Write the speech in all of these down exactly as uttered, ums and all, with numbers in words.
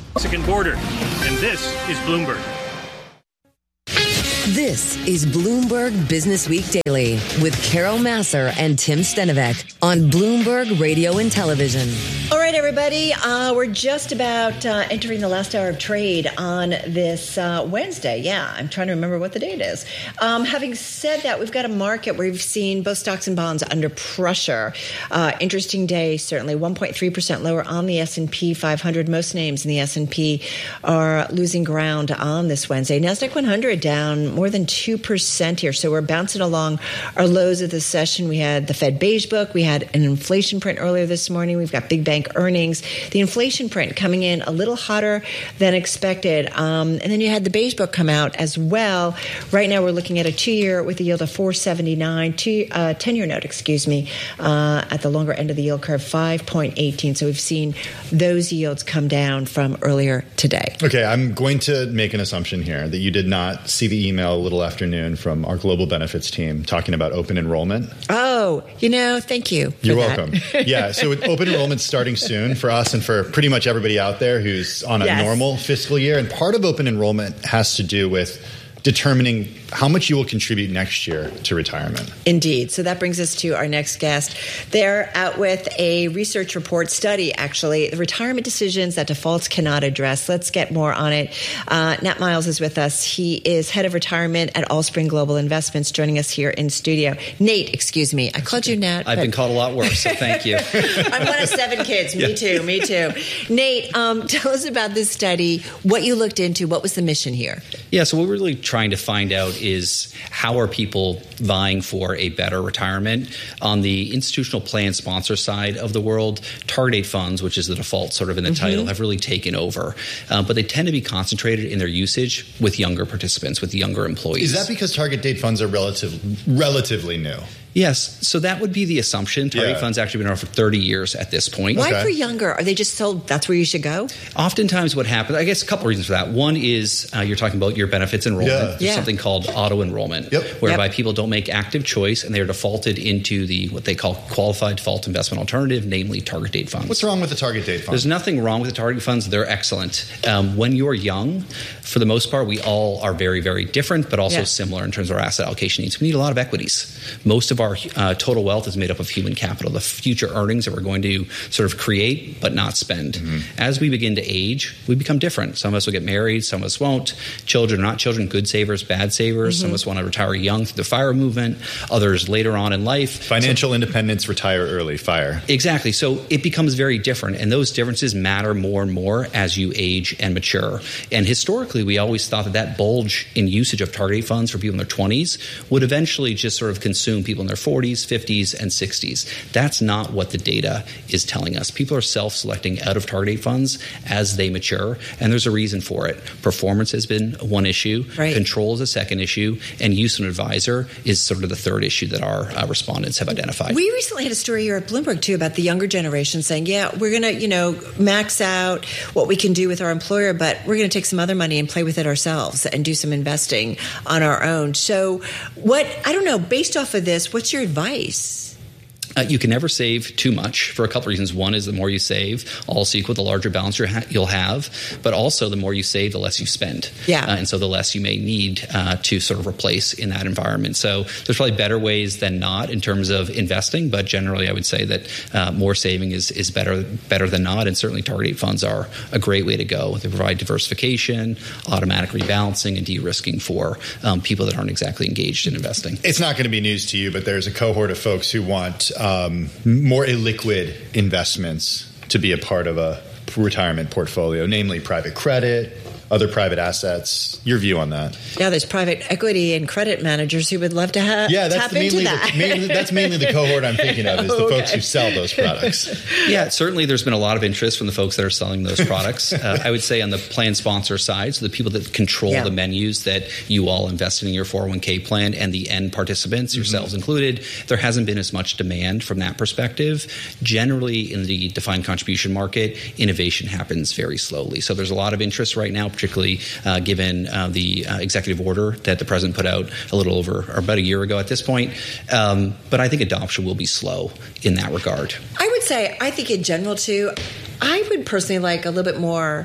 Mexican border. And this is Bloomberg. This is Bloomberg Business Week Daily with Carol Massar and Tim Stenovec on Bloomberg Radio and Television. All right, everybody, uh, we're just about uh, entering the last hour of trade on this uh, Wednesday. Yeah, I'm trying to remember what the date is. Um, having said that, we've got a market where we've seen both stocks and bonds under pressure. Uh, interesting day, certainly. one point three percent lower on the S and P five hundred. Most names in the S and P are losing ground on this Wednesday. NASDAQ one hundred down more than two percent here. So we're bouncing along our lows of the session. We had the Fed Beige Book. We had an inflation print earlier this morning. We've got big bank earnings. The inflation print coming in a little hotter than expected. Um, and then you had the Beige Book come out as well. Right now we're looking at a two-year with a yield of four seventy-nine, two, uh, ten-year note, excuse me, uh, at the longer end of the yield curve, five point one eight. So we've seen those yields come down from earlier today. Okay, I'm going to make an assumption here that you did not see the email a little afternoon from our global benefits team talking about open enrollment. Oh, you know, thank you. You're that. welcome. Yeah, so open enrollment's starting soon for us and for pretty much everybody out there who's on a yes. normal fiscal year. And part of open enrollment has to do with determining how much you will contribute next year to retirement. Indeed. So that brings us to our next guest. They're out with a research report study, actually, the retirement decisions that defaults cannot address. Let's get more on it. Uh, Nat Miles is with us. He is head of retirement at Allspring Global Investments, joining us here in studio. Nate, excuse me. I called you Nat. I've been called a lot worse, so thank you. I'm one of seven kids. Me yeah. too. Me too. Nate, um, tell us about this study, what you looked into, what was the mission here? Yeah, so what we're really trying to find out is how are people vying for a better retirement. On the institutional plan sponsor side of the world, target date funds, which is the default sort of in the mm-hmm. title, have really taken over. Um, but they tend to be concentrated in their usage with younger participants, with younger employees. Is that because target date funds are relative, relatively new? Yes. So that would be the assumption. Target yeah. funds actually been around for thirty years at this point. Why okay. for younger? Are they just told that's where you should go? Oftentimes what happens, I guess a couple reasons for that. One is uh, you're talking about your benefits enrollment. Yeah. There's yeah. something called auto-enrollment, yep. whereby yep. people don't make active choice and they're defaulted into the what they call qualified default investment alternative, namely target date funds. What's wrong with the target date fund? There's nothing wrong with the target funds. They're excellent. Um, when you're young, for the most part, we all are very, very different, but also yeah. similar in terms of our asset allocation needs. We need a lot of equities. Most of our uh, total wealth is made up of human capital, the future earnings that we're going to sort of create but not spend. Mm-hmm. As we begin to age, we become different. Some of us will get married, some of us won't. Children, not children, good savers, bad savers. Mm-hmm. Some of us want to retire young through the FIRE movement, others later on in life. Financial so, independence, retire early, FIRE. Exactly. So it becomes very different, and those differences matter more and more as you age and mature. And historically, we always thought that that bulge in usage of target date funds for people in their twenties would eventually just sort of consume people in their forties, fifties, and sixties. That's not what the data is telling us. People are self-selecting out of target date funds as they mature, and there's a reason for it. Performance has been one issue, right. control is a second issue, and use of an advisor is sort of the third issue that our uh, respondents have identified. We recently had a story here at Bloomberg, too, about the younger generation saying, yeah, we're going to, you know, max out what we can do with our employer, but we're going to take some other money and play with it ourselves and do some investing on our own. So what, I don't know, based off of this, what's your advice? Uh, you can never save too much for a couple reasons. One is the more you save, also equal the larger balance you're ha- you'll have. But also the more you save, the less you spend. Yeah. Uh, and so the less you may need uh, to sort of replace in that environment. So there's probably better ways than not in terms of investing. But generally, I would say that uh, more saving is, is better better than not. And certainly target date funds are a great way to go. They provide diversification, automatic rebalancing, and de-risking for um, people that aren't exactly engaged in investing. It's not going to be news to you, but there's a cohort of folks who want Um, more illiquid investments to be a part of a retirement portfolio, namely private credit, other private assets. Your view on that? Yeah, there's private equity and credit managers who would love to have yeah, that's tap mainly into that. The, mainly, that's mainly the cohort I'm thinking of, is the okay. folks who sell those products. Yeah, certainly there's been a lot of interest from the folks that are selling those products. Uh, I would say on the plan sponsor side, so the people that control yeah. the menus that you all invested in your four oh one k plan and the end participants, mm-hmm. yourselves included, there hasn't been as much demand from that perspective. Generally, in the defined contribution market, innovation happens very slowly. So there's a lot of interest right now, particularly uh, given uh, the uh, executive order that the president put out a little over, or about a year ago at this point. Um, but I think adoption will be slow in that regard. I would say, I think in general, too, I would personally like a little bit more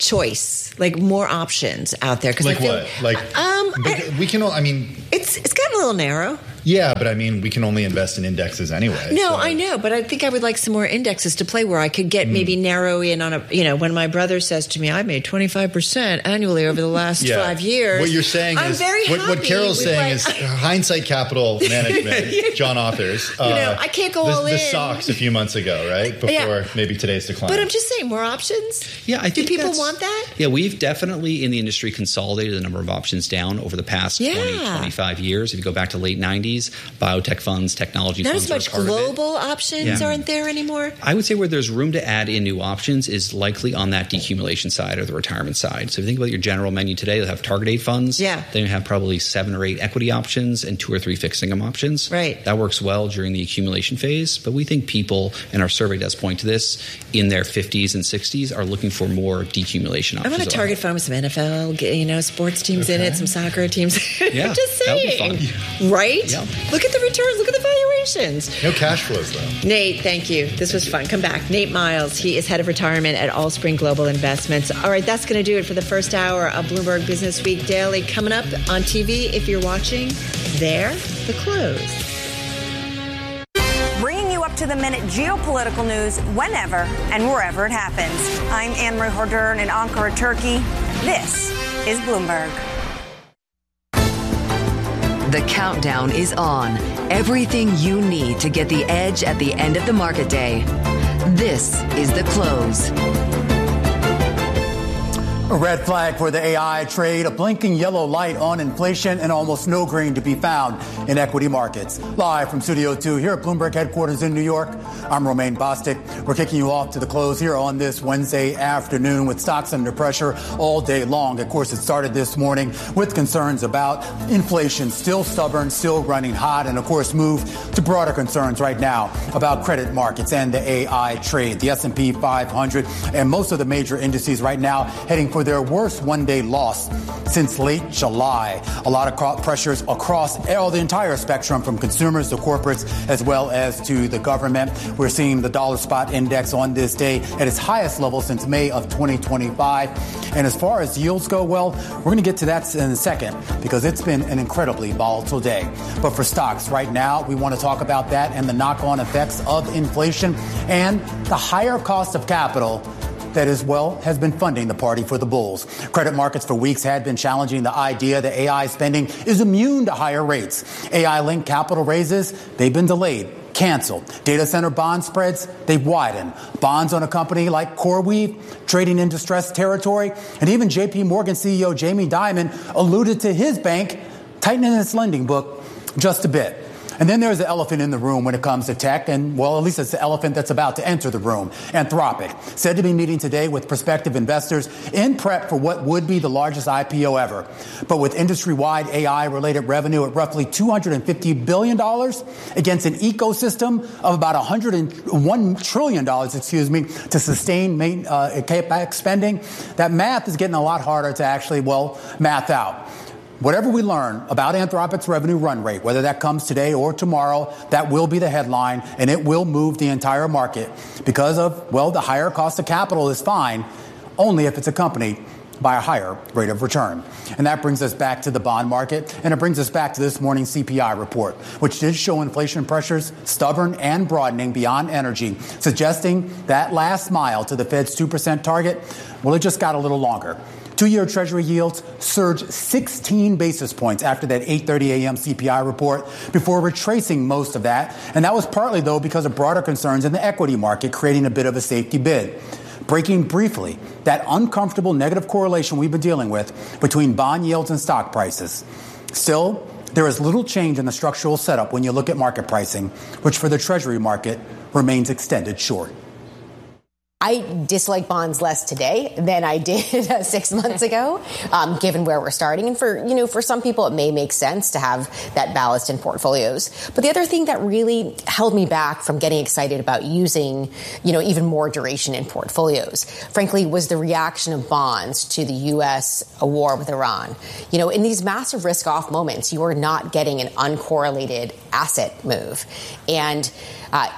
choice, like more options out there. Like I feel, what? Like um, I, we can. I mean, it's it's gotten a little narrow. Yeah, but I mean, we can only invest in indexes anyway. No, so. I know, but I think I would like some more indexes to play where I could get mm. maybe narrow in on a, you know, when my brother says to me, I made twenty-five percent annually over the last yeah. five years. What you're saying I'm is, very what, what Carol's saying like, is hindsight capital management, yeah. John Authors. Uh, you know, I can't go the, all the in. The stocks a few months ago, right? Before yeah. maybe today's decline. But I'm just saying, more options? Yeah, I think Do people want that? Yeah, we've definitely in the industry consolidated the number of options down over the past yeah. twenty, twenty-five years. If you go back to late nineties, biotech funds, technology Not funds. Not as much global options yeah. aren't there anymore? I would say where there's room to add in new options is likely on that decumulation side or the retirement side. So if you think about your general menu today, they'll have target date funds. Yeah. Then you have probably seven or eight equity options and two or three fixed income options. Right. That works well during the accumulation phase. But we think people, and our survey does point to this, in their fifties and sixties are looking for more decumulation options. I want a target fund with some N F L, you know, sports teams okay. in it, some soccer teams. Yeah, I'm just saying. That would be fun. Right? Yeah. Look at the returns. Look at the valuations. No cash flows, though. Nate, thank you. This was fun. Come back. Nate Miles. He is head of retirement at Allspring Global Investments. All right, that's going to do it for the first hour of Bloomberg Business Week Daily. Coming up on T V, if you're watching, there, the close. Bringing you up to the minute geopolitical news whenever and wherever it happens. I'm Anne-Marie Hordern in Ankara, Turkey. This is Bloomberg. The countdown is on. Everything you need to get the edge at the end of the market day. This is the close. A red flag for the A I trade, a blinking yellow light on inflation, and almost no green to be found in equity markets. Live from Studio two here at Bloomberg headquarters in New York, I'm Romaine Bostick. We're kicking you off to the close here on this Wednesday afternoon with stocks under pressure all day long. Of course, it started this morning with concerns about inflation, still stubborn, still running hot, and of course move to broader concerns right now about credit markets and the A I trade. The S and P five hundred and most of the major indices right now heading for their worst one-day loss since late July. A lot of pressures across all the entire spectrum, from consumers to corporates as well as to the government. We're seeing the dollar spot index on this day at its highest level since May of twenty twenty-five. And as far as yields go, well, we're going to get to that in a second because it's been an incredibly volatile day. But for stocks right now, we want to talk about that and the knock-on effects of inflation and the higher cost of capital that as well has been funding the party for the bulls. Credit markets for weeks had been challenging the idea that A I spending is immune to higher rates. A I-linked capital raises, they've been delayed, canceled. Data center bond spreads, they've widened. Bonds on a company like CoreWeave trading in distressed territory. And even J P Morgan C E O Jamie Dimon alluded to his bank tightening its lending book just a bit. And then there's the elephant in the room when it comes to tech, and, well, at least it's the elephant that's about to enter the room. Anthropic, said to be meeting today with prospective investors in prep for what would be the largest I P O ever. But with industry-wide A I-related revenue at roughly two hundred fifty billion dollars against an ecosystem of about one hundred one trillion dollars, excuse me, to sustain main, uh, CapEx spending, that math is getting a lot harder to actually, well, math out. Whatever we learn about Anthropic's revenue run rate, whether that comes today or tomorrow, that will be the headline, and it will move the entire market because of, well, the higher cost of capital is fine only if it's accompanied by a higher rate of return. And that brings us back to the bond market, and it brings us back to this morning's C P I report, which did show inflation pressures stubborn and broadening beyond energy, suggesting that last mile to the Fed's two percent target, well, it just got a little longer. Two-year Treasury yields surged sixteen basis points after that eight thirty a.m. C P I report before retracing most of that. And that was partly, though, because of broader concerns in the equity market, creating a bit of a safety bid. Breaking briefly that uncomfortable negative correlation we've been dealing with between bond yields and stock prices. Still, there is little change in the structural setup when you look at market pricing, which for the Treasury market remains extended short. I dislike bonds less today than I did uh, six months ago, um, given where we're starting. And for, you know, for some people, it may make sense to have that ballast in portfolios. But the other thing that really held me back from getting excited about using, you know, even more duration in portfolios, frankly, was the reaction of bonds to the U S war with Iran. You know, in these massive risk-off moments, you are not getting an uncorrelated asset move. And, uh,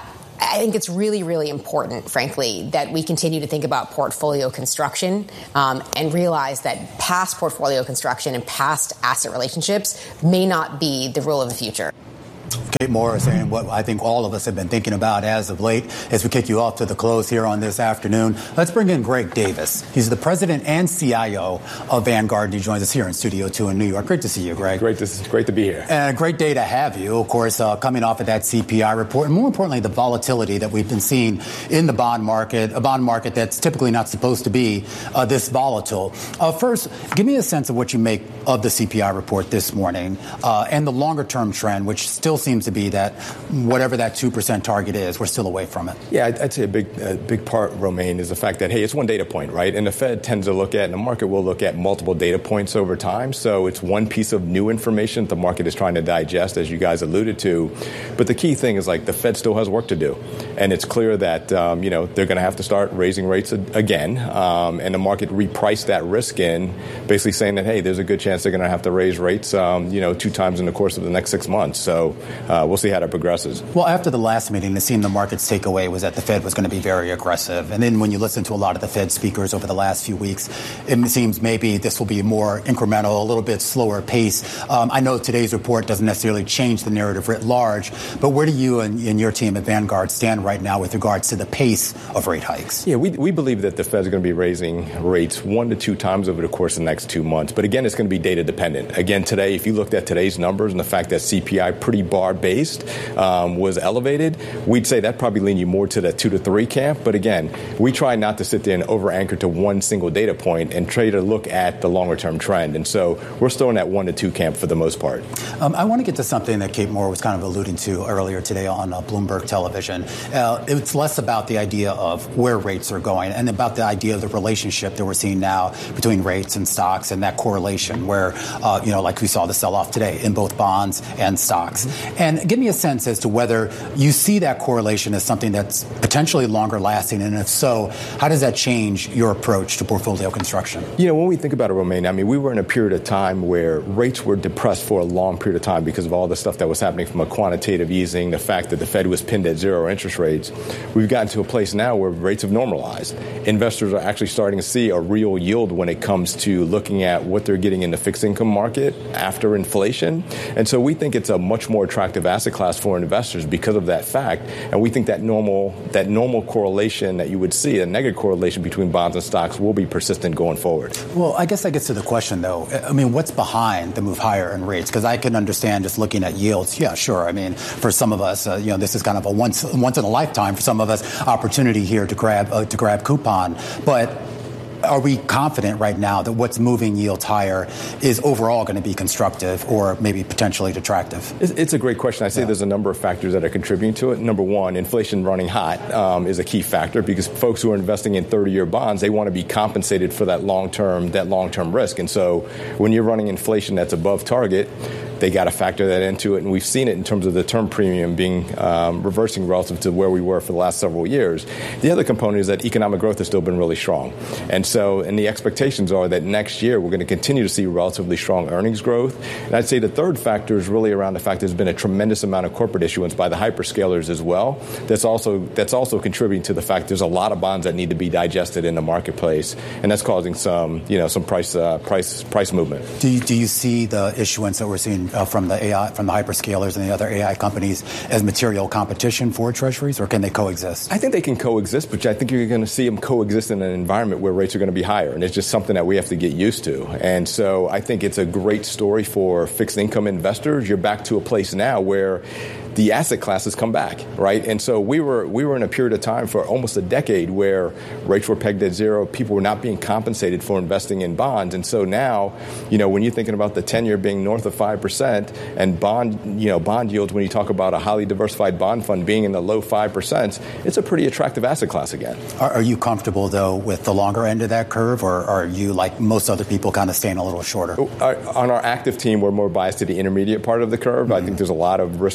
I think it's really, really important, frankly, that we continue to think about portfolio construction um, and realize that past portfolio construction and past asset relationships may not be the rule of the future. Kate Morris, and what I think all of us have been thinking about as of late as we kick you off to the close here on this afternoon. Let's bring in Greg Davis. He's the president and C I O of Vanguard, and he joins us here in Studio two in New York. Great to see you, Greg. Great to, great to be here. And a great day to have you, of course, uh, coming off of that C P I report, and more importantly, the volatility that we've been seeing in the bond market, a bond market that's typically not supposed to be uh, this volatile. Uh, first, give me a sense of what you make of the C P I report this morning uh, and the longer-term trend, which still seems to be that whatever that two percent target is, we're still away from it. Yeah, I'd say a big a big part, Romaine, is the fact that, hey, it's one data point, right? And the Fed tends to look at, and the market will look at multiple data points over time. So it's one piece of new information the market is trying to digest, as you guys alluded to. But the key thing is, like, the Fed still has work to do. And it's clear that, um, you know, they're going to have to start raising rates again. Um, and the market repriced that risk in, basically saying that, hey, there's a good chance they're going to have to raise rates, um, you know, two times in the course of the next six months. So uh, we'll see how that progresses. Well, after the last meeting, it seemed the market's takeaway was that the Fed was going to be very aggressive. And then when you listen to a lot of the Fed speakers over the last few weeks, it seems maybe this will be more incremental, a little bit slower pace. Um, I know today's report doesn't necessarily change the narrative writ large, but where do you and, and your team at Vanguard stand right now with regards to the pace of rate hikes? Yeah, we, we believe that the Fed's going to be raising rates one to two times over the course of the next two months. But again, it's going to be data dependent. Again, today, if you looked at today's numbers and the fact that C P I pretty bar based um, was elevated, we'd say that probably lean you more to the two to three camp. But again, we try not to sit there and over anchor to one single data point and try to look at the longer term trend. And so we're still in that one to two camp for the most part. Um, I want to get to something that Kate Moore was kind of alluding to earlier today on uh, Bloomberg Television. Uh, it's less about the idea of where rates are going and about the idea of the relationship that we're seeing now between rates and stocks and that correlation where, uh, you know, like we saw the sell-off today in both bonds and stocks. Mm-hmm. And give me a sense as to whether you see that correlation as something that's potentially longer lasting, and if so, how does that change your approach to portfolio construction? You know, when we think about it, Romaine, I mean, we were in a period of time where rates were depressed for a long period of time because of all the stuff that was happening from a quantitative easing, the fact that the Fed was pinned at zero interest rates. We've gotten to a place now where rates have normalized. Investors are actually starting to see a real yield when it comes to looking at what they're getting in the fixed income market after inflation. And so we think it's a much more attractive asset class for investors because of that fact. And we think that normal that normal correlation that you would see, a negative correlation between bonds and stocks, will be persistent going forward. Well, I guess that gets to the question, though. I mean, what's behind the move higher in rates? Because I can understand just looking at yields. Yeah, sure. I mean, for some of us, uh, you know, this is kind of a once once in a lifetime for some of us opportunity here to grab uh, to grab coupon. But are we confident right now that what's moving yields higher is overall going to be constructive or maybe potentially detractive? It's a great question. I say yeah. There's a number of factors that are contributing to it. Number one, inflation running hot um, is a key factor because folks who are investing in thirty-year bonds, they want to be compensated for that long-term that long-term risk. And so when you're running inflation that's above target, they got to factor that into it. And we've seen it in terms of the term premium being um, reversing relative to where we were for the last several years. The other component is that economic growth has still been really strong. And so, and the expectations are that next year we're going to continue to see relatively strong earnings growth. And I'd say the third factor is really around the fact there's been a tremendous amount of corporate issuance by the hyperscalers as well. That's also that's also contributing to the fact there's a lot of bonds that need to be digested in the marketplace, and that's causing some, you know, some price uh, price price movement. Do you, do you see the issuance that we're seeing uh, from the A I, from the hyperscalers and the other A I companies as material competition for treasuries, or can they coexist? I think they can coexist, but I think you're going to see them coexist in an environment where rates are going to be higher, and it's just something that we have to get used to. And so I think it's a great story for fixed income investors. You're back to a place now where the asset classes come back, right? And so we were we were in a period of time for almost a decade where rates were pegged at zero. People were not being compensated for investing in bonds. And so now, you know, when you're thinking about the ten-year being north of five percent and bond, you know, bond yields, when you talk about a highly diversified bond fund being in the low five percent, it's a pretty attractive asset class again. Are, are you comfortable, though, with the longer end of that curve, or are you, like most other people, kind of staying a little shorter? Our, on our active team, we're more biased to the intermediate part of the curve. Mm-hmm. I think there's a lot of risk when you start going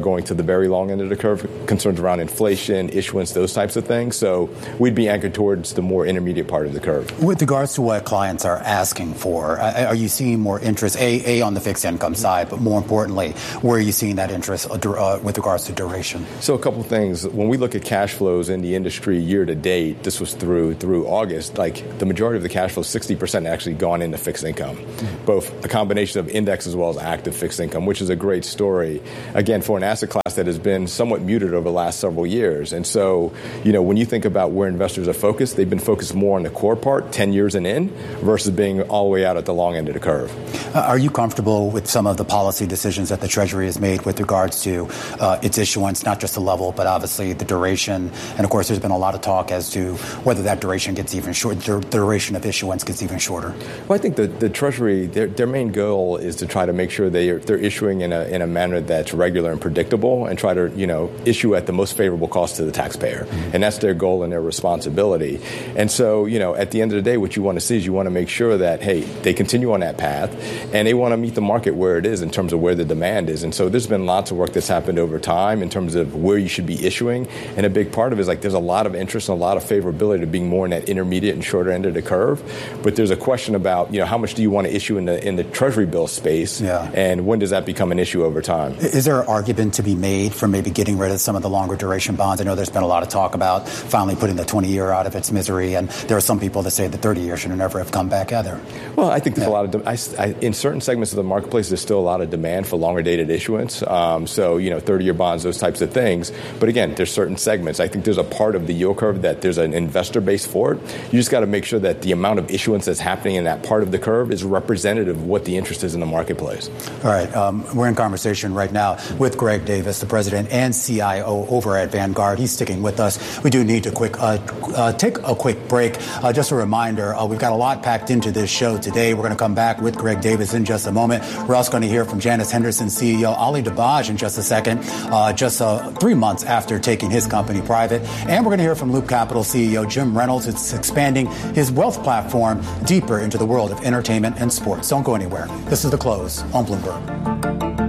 going to the very long end of the curve, concerns around inflation, issuance, those types of things. So we'd be anchored towards the more intermediate part of the curve. With regards to what clients are asking for, are you seeing more interest, A, A on the fixed income side, but more importantly, where are you seeing that interest uh, with regards to duration? So a couple of things. When we look at cash flows in the industry year to date, this was through through August, like the majority of the cash flow, sixty percent actually gone into fixed income, mm-hmm. both a combination of index as well as active fixed income, which is a great story, again, for an asset class that has been somewhat muted over the last several years. And so, you know, when you think about where investors are focused, they've been focused more on the core part, ten years and in, versus being all the way out at the long end of the curve. Uh, are you comfortable with some of the policy decisions that the Treasury has made with regards to uh, its issuance, not just the level, but obviously the duration? And of course, there's been a lot of talk as to whether that duration gets even short, the duration of issuance gets even shorter. Well, I think the, the Treasury, their, their main goal is to try to make sure they are, they're issuing in a in a manner that's regular and predictable, and try to, you know, issue at the most favorable cost to the taxpayer. Mm-hmm. And that's their goal and their responsibility. And so, you know, at the end of the day, what you want to see is you want to make sure that, hey, they continue on that path, and they want to meet the market where it is in terms of where the demand is. And so there's been lots of work that's happened over time in terms of where you should be issuing. And a big part of it is like there's a lot of interest and a lot of favorability to being more in that intermediate and shorter end of the curve. But there's a question about, you know, how much do you want to issue in the in the Treasury bill space? Yeah. And when does that become an issue over time? Is there an argument to be made for maybe getting rid of some of the longer duration bonds? I know there's been a lot of talk about finally putting the twenty-year out of its misery, and there are some people that say the thirty-year should never have come back either. Well, I think there's yeah. a lot of, de- I, I, in certain segments of the marketplace, there's still a lot of demand for longer dated issuance. Um, so, you know, thirty-year bonds, those types of things. But again, there's certain segments. I think there's a part of the yield curve that there's an investor base for it. You just got to make sure that the amount of issuance that's happening in that part of the curve is representative of what the interest is in the marketplace. All right. Um, we're in conversation right now with Greg Davis, the president and C I O over at Vanguard. He's sticking with us. We do need to quick uh, uh, take a quick break. Uh, just a reminder, uh, we've got a lot packed into this show today. We're going to come back with Greg Davis in just a moment. We're also going to hear from Janus Henderson C E O Ali Dibadj in just a second, uh, just uh, three months after taking his company private. And we're going to hear from Loop Capital C E O Jim Reynolds. It's expanding his wealth platform deeper into the world of entertainment and sports. Don't go anywhere. This is The Close on Bloomberg.